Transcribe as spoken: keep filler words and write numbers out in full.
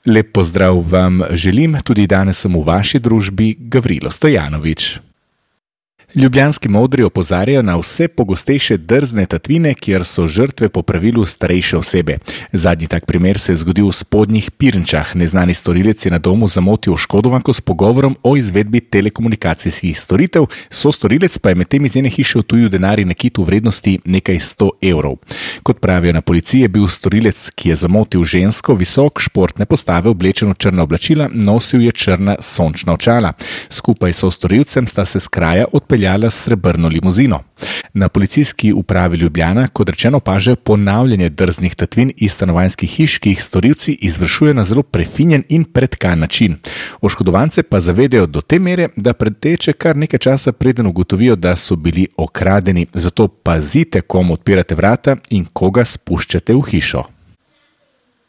Lep pozdrav vam želim, tudi danes sem v vaši družbi Gavrilo Stojanovič. Ljubljanski modri opozarjajo na vse pogostejše drzne tatvine, kjer so žrtve po pravilu starejše osebe. Zadnji tak primer se je zgodil v Spodnjih Pirnčah. Neznani storilec je na domu zamotil oškodovanko s pogovorom o izvedbi telekomunikacijskih storitev, sostorilec pa je medtem iz njene hiše odtujil denar in nakit v vrednosti nekaj sto evrov. Kot pravijo na policiji, je bil storilec, ki je zamotil žensko, visok, športne postave, oblečen v črna oblačila, nosil je črna sončna očala. Skupaj s sostorilcem sta se s kraja odpeljala s srebrno limuzino. Na policijski upravi Ljubljana, kot rečeno, opažajo ponavljanje drznih tatvin iz stanovanjskih hiš, ki jih storilci izvršujejo na zelo prefinjen in pretkan način. Oškodovance pa zavedajo do te mere, da preteče kar nekaj časa, preden ugotovijo, da so bili okradeni. Zato pazite, komu odpirate vrata in koga spuščate v hišo.